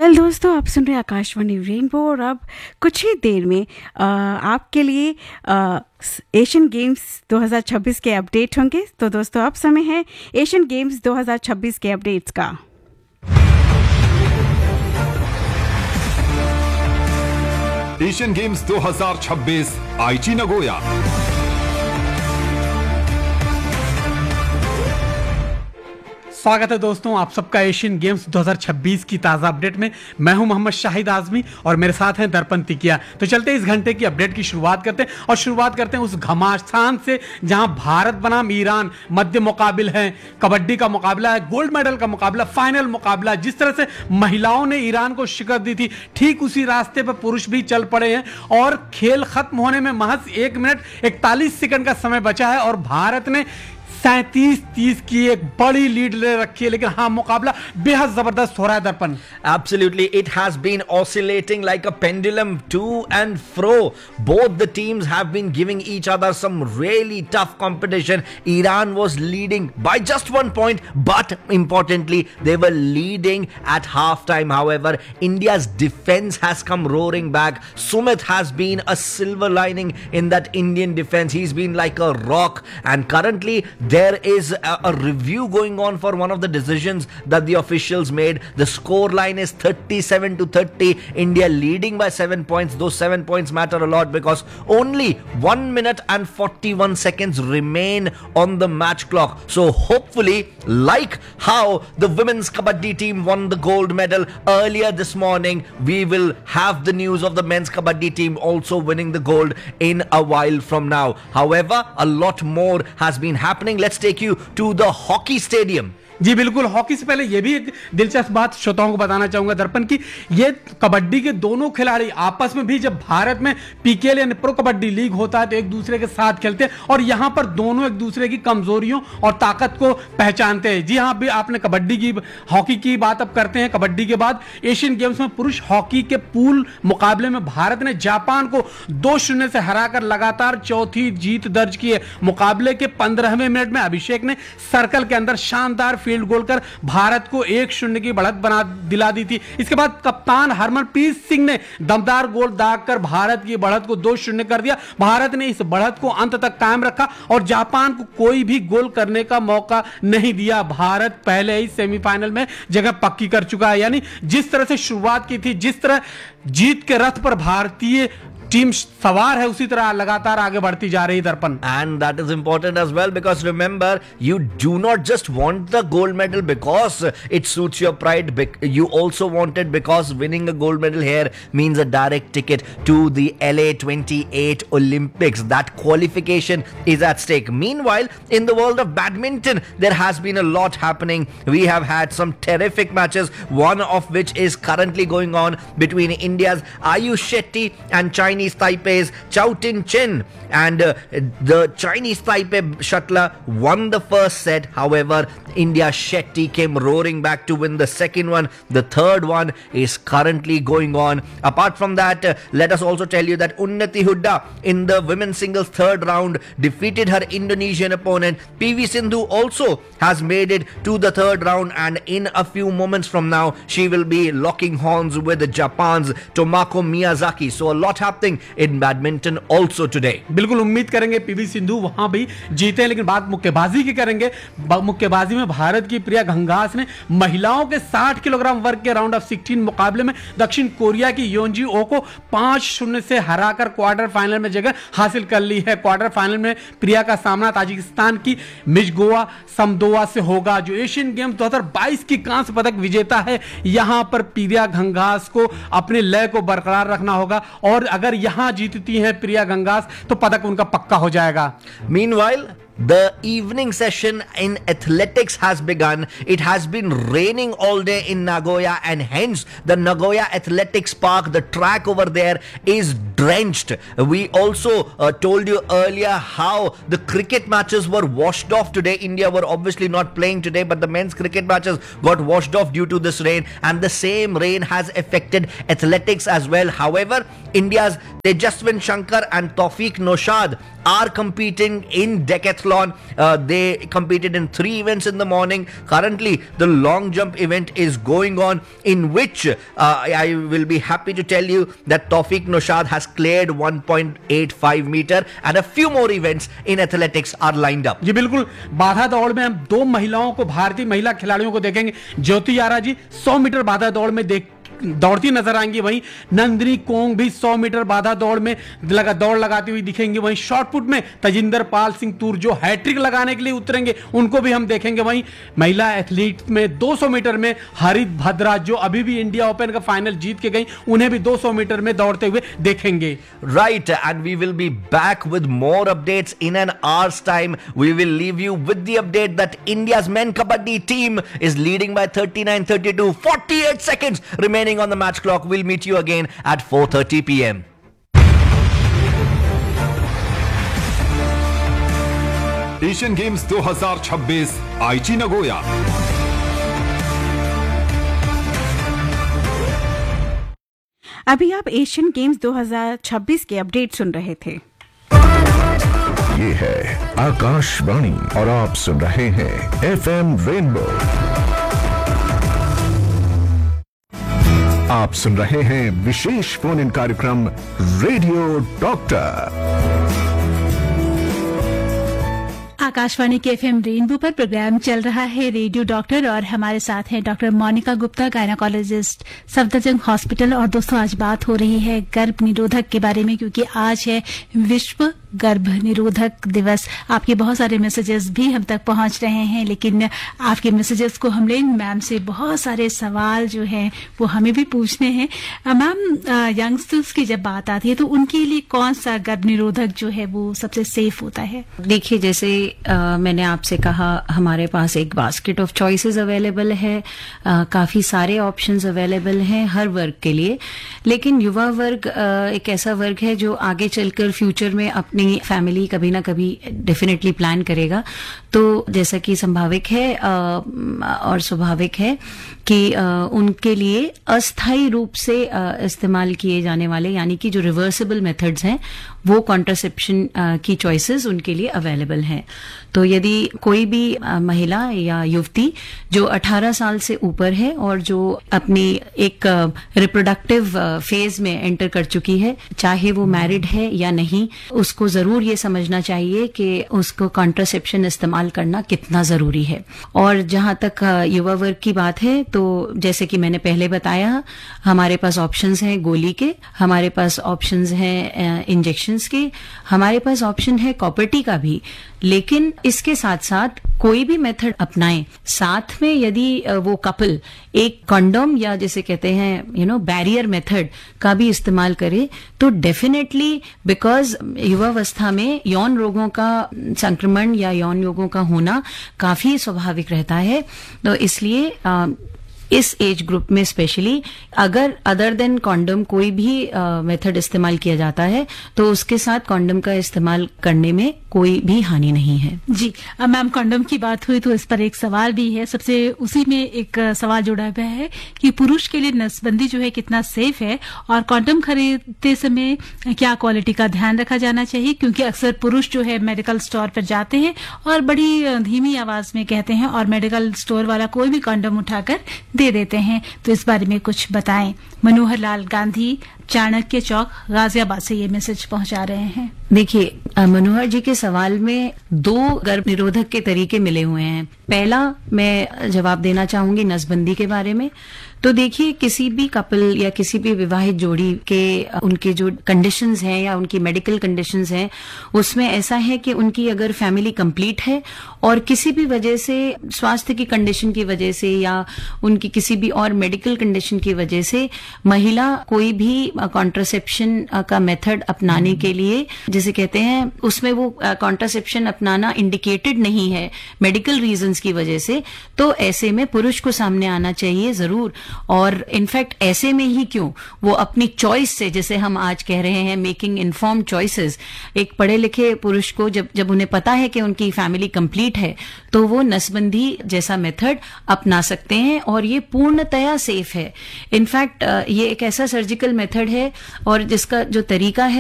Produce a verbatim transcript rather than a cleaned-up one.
Well दोस्तों, आप सुन रहे हैं आकाशवाणी रेनबो और अब कुछ ही देर में आ, आपके लिए आ, एशियन गेम्स दो हज़ार छब्बीस के अपडेट होंगे। तो दोस्तों, अब समय है एशियन गेम्स दो हज़ार छब्बीस के अपडेट्स का। एशियन गेम्स दो हज़ार छब्बीस आईची नगोया। स्वागत है दोस्तों आप सबका एशियन गेम्स दो हज़ार छब्बीस की ताज़ा अपडेट में। मैं हूं मोहम्मद शाहिद आजमी और मेरे साथ हैं दर्पण तिकिया। तो चलते हैं इस घंटे की अपडेट की शुरुआत करते हैं और शुरुआत करते हैं उस घमासान से जहां भारत बनाम ईरान मध्य मुकाबिल है। कबड्डी का मुकाबला है, गोल्ड मेडल का मुकाबला, फाइनल मुकाबला। जिस तरह से महिलाओं ने ईरान को शिकस्त दी थी, ठीक उसी रास्ते पर पुरुष भी चल पड़े हैं और खेल खत्म होने में महज एक मिनट इकतालीस सेकंड का समय बचा है और भारत ने सैंतीस तीस की एक बड़ी लीड ले रखी है। लेकिन हाँ, मुकाबला बेहद जबरदस्त हो रहा है दर्पण। Absolutely, it has been oscillating like a pendulum to and fro. Both the teams have been giving each other some really tough competition. Iran was leading by just one point, but importantly, they were leading at halftime. However, India's defense has come roaring back. Sumit has been a silver lining in that Indian defense. He's been like a rock, and currently there is a, a review going on for one of the decisions that the officials made. The score line is thirty-seven to thirty. India leading by seven points. Those seven points matter a lot because only one minute and forty-one seconds remain on the match clock. So hopefully, like how the women's kabaddi team won the gold medal earlier this morning, we will have the news of the men's kabaddi team also winning the gold in a while from now. However, a lot more has been happening. Let's take you to the hockey stadium. जी बिल्कुल। Hockey से पहले यह भी एक दिलचस्प बात श्रोताओं को बताना चाहूंगा दर्पण की, ये कबड्डी के दोनों खिलाड़ी आपस में भी, जब भारत में पीकेएल यानी प्रो कबड्डी लीग होता है तो एक दूसरे के साथ खेलते हैं और यहां पर दोनों एक दूसरे की कमजोरियों और ताकत को पहचानते हैं। जी हाँ, भी आपने कबड्डी की हॉकी की बात अब करते हैं। कबड्डी के बाद एशियन गेम्स में पुरुष हॉकी के पूल मुकाबले में भारत ने जापान को दो शून्य से हराकर लगातार चौथी जीत दर्ज की है। मुकाबले के पंद्रहवें मिनट में अभिषेक ने सर्कल के अंदर शानदार फील्ड गोल कर भारत को एक शून्य की बढ़त बना दिला दी थी। इसके बाद कप्तान हरमनप्रीत सिंह ने दमदार गोल दागकर भारत की बढ़त को दो शून्य कर दिया। भारत ने इस बढ़त को अंत तक कायम रखा और जापान को कोई भी गोल करने का मौका नहीं दिया। भारत पहले ही सेमीफाइनल में जगह पक्की कर चुका है। यानी जिस तरह से शुरुआत की थी, जिस तरह जीत के रथ पर भारतीय टीम सवार है, उसी तरह लगातार आगे बढ़ती जा रही दर्पण। And that is important as well because remember, you do not just want the gold medal because it suits your pride. You also want it because winning a gold medal here means a direct ticket to the L A twenty-eight Olympics. That qualification is at stake. Meanwhile, in the world of badminton, there has been a lot happening. We have had some terrific matches, one of which is currently going on between India's Ayush Shetty and China Chinese Taipei's Chao Tin Chen, and uh, the Chinese Taipei shuttler won the first set. However, India Shetty came roaring back to win the second one. The third one is currently going on. Apart from that, uh, let us also tell you that Unnati Hooda in the women's singles third round defeated her Indonesian opponent. P V Sindhu also has made it to the third round, and in a few moments from now, she will be locking horns with Japan's Tomoko Miyazaki. So a lot happening in badminton also today. बिल्कुल उम्मीद करेंगे PV Sindhu वहां भी जीते। लेकिन बात मुक्केबाजी की करेंगे। मुक्केबाजी में भारत की प्रिया घंगास ने महिलाओं के साठ किलोग्राम वर्ग के राउंड ऑफ सिक्सटीन मुकाबले में दक्षिण कोरिया की योंजी ओ को पांच शून्य से हराकर क्वार्टर फाइनल में जगह हासिल कर ली है। क्वार्टर फाइनल में प्रिया का सामना ताजिकिस्तान की मिजगोवा समदोवा से होगा, जो एशियन गेम्स दो हज़ार बाईस की कांस्य पदक विजेता है। यहां पर प्रिया घंगास को अपने लय को बरकरार रखना होगा और अगर यहां जीतती हैं प्रिया घंगास तो पदक उनका पक्का हो जाएगा। Meanwhile, the evening session in athletics has begun. It has been raining all day in Nagoya, and hence the Nagoya Athletics Park, the track over there, is drenched. We also uh, told you earlier how the cricket matches were washed off today. India were obviously not playing today, but the men's cricket matches got washed off due to this rain, and the same rain has affected athletics as well. However, India's Tejaswin Shankar and Tawfiq Noshad are competing in decathlon. Uh, they competed in three events in the morning. Currently, the long jump event is going on, in which uh, I will be happy to tell you that Tawfiq Noshad has cleared one point eight five meter, and a few more events in athletics are lined up. जी बिल्कुल, बाधा दौड़ में हम दो महिलाओं को, भारतीय महिला खिलाड़ियों को देखेंगे. ज्योति यारा जी सौ मीटर बाधा दौड़ में देख दौड़ती नजर आएंगी. वहीं नंदिनी कोंग भी सौ मीटर बाधा दौड़ में लगा दौड़ लगाती हुई दिखेंगी. वहीं शॉर्ट पुट में तजिंदर पाल सिंह तूर जो हैट्रिक लगाने के लिए उतरेंगे, उनको भी हम देखेंगे. वहीं महिला एथलीट में दो सौ मीटर में हरित भद्रा जो अभी भी इंडिया ओपन का फाइनल जीत के गई, उन्हें भी दो सौ मीटर में दौड़ते हुए देखेंगे. Right, and we will be back with more updates in an hour's time. We will leave you with the update that India's men kabaddi team is leading by thirty-nine thirty-two, forty-eight seconds remaining on the match clock. We'll meet you again at four thirty p.m. Asian games दो हज़ार छब्बीस आईची Nagoya. अभी आप Asian games दो हज़ार छब्बीस के अपडेट सुन रहे थे. ये है आकाशवाणी और आप सुन रहे हैं एफएम रेनबो. आप सुन रहे हैं विशेष फोन इन कार्यक्रम रेडियो डॉक्टर. आकाशवाणी के एफएम रेनबो पर प्रोग्राम चल रहा है रेडियो डॉक्टर, और हमारे साथ हैं doctor Monika Gupta, gynaecologist, Safdarjung hospital. और दोस्तों, आज बात हो रही है गर्भ निरोधक के बारे में, क्योंकि आज है विश्व गर्भ निरोधक दिवस. आपके बहुत सारे मैसेजेस भी हम तक पहुंच रहे हैं, लेकिन आपके मैसेजेस को हमने मैम से बहुत सारे सवाल जो हैं वो हमें भी पूछने हैं. मैम, यंगस्टर्स की जब बात आती है तो उनके लिए कौन सा गर्भ निरोधक जो है वो सबसे सेफ होता है? देखिए, जैसे आ, मैंने आपसे कहा, हमारे पास एक बास्केट ऑफ चॉइसेस अवेलेबल है. आ, काफी सारे ऑप्शंस अवेलेबल हैं हर वर्ग के लिए. लेकिन युवा वर्ग आ, एक ऐसा वर्ग है जो आगे चलकर फ्यूचर में अपनी फैमिली कभी ना कभी डेफिनेटली प्लान करेगा. तो जैसा कि संभाविक है आ, और स्वाभाविक है कि आ, उनके लिए अस्थायी रूप से आ, इस्तेमाल किए जाने वाले, यानी कि जो रिवर्सिबल मेथड्स हैं, वो कॉन्ट्रासेप्शन की चॉइसेस उनके लिए अवेलेबल हैं. तो यदि कोई भी आ, महिला या युवती जो अठारह साल से ऊपर है और जो अपनी एक रिप्रोडक्टिव फेज में एंटर कर चुकी है, चाहे वो मैरिड है या नहीं, उसको जरूर ये समझना चाहिए कि उसको कॉन्ट्रासेप्शन इस्तेमाल करना कितना जरूरी है. और जहां तक युवा वर्ग की बात है, तो जैसे कि मैंने पहले बताया, हमारे पास ऑप्शंस हैं गोली के, हमारे पास ऑप्शंस हैं इंजेक्शंस के, हमारे पास ऑप्शन है कॉपर टी का भी. लेकिन इसके साथ साथ कोई भी मेथड अपनाएं, साथ में यदि वो कपल एक कंडोम या जैसे कहते हैं यू नो बैरियर मेथड का भी इस्तेमाल करे, तो डेफिनेटली, बिकॉज युवावस्था में यौन रोगों का संक्रमण या यौन रोगों का होना काफी स्वाभाविक रहता है. तो इसलिए आ, इस एज ग्रुप में स्पेशली अगर अदर देन कॉन्डम कोई भी मेथड इस्तेमाल किया जाता है, तो उसके साथ कॉन्डम का इस्तेमाल करने में कोई भी हानि नहीं है. जी, अब मैम कॉन्डम की बात हुई तो इस पर एक सवाल भी है. सबसे उसी में एक सवाल जुड़ा हुआ है कि पुरुष के लिए नसबंदी जो है कितना सेफ है, और कॉन्डम खरीदते समय क्या क्वालिटी का ध्यान रखा जाना चाहिए, क्योंकि अक्सर पुरुष जो है मेडिकल स्टोर पर जाते हैं और बड़ी धीमी आवाज में कहते हैं, और मेडिकल स्टोर वाला कोई भी कॉन्डम उठाकर दे देते हैं. तो इस बारे में कुछ बताएं. मनोहर लाल गांधी, चाणक्य चौक, गाजियाबाद से ये मैसेज पहुंचा रहे हैं. देखिए, मनोहर जी के सवाल में दो गर्भ निरोधक के तरीके मिले हुए हैं. पहला मैं जवाब देना चाहूंगी नसबंदी के बारे में. तो देखिए, किसी भी कपल या किसी भी विवाहित जोड़ी के उनके जो कंडीशंस हैं या उनकी मेडिकल कंडीशंस हैं, उसमें ऐसा है कि उनकी अगर फैमिली कंप्लीट है और किसी भी वजह से, स्वास्थ्य की कंडीशन की वजह से या उनकी किसी भी और मेडिकल कंडीशन की वजह से महिला कोई भी कॉन्ट्रासेप्शन का मेथड अपनाने के लिए, जिसे कहते हैं, उसमें वो कॉन्ट्रासेप्शन अपनाना इंडिकेटेड नहीं है मेडिकल रीजंस की वजह से, तो ऐसे में पुरुष को सामने आना चाहिए जरूर. और इनफैक्ट ऐसे में ही क्यों, वो अपनी चॉइस से, जैसे हम आज कह रहे हैं मेकिंग इन्फॉर्म्ड चॉइसेस, एक पढ़े लिखे पुरुष को जब जब उन्हें पता है कि उनकी फैमिली कंप्लीट है, तो वो नसबंदी जैसा मेथड अपना सकते हैं, और ये पूर्णतया सेफ है. इनफैक्ट ये एक ऐसा सर्जिकल मेथड है और जिसका जो तरीका है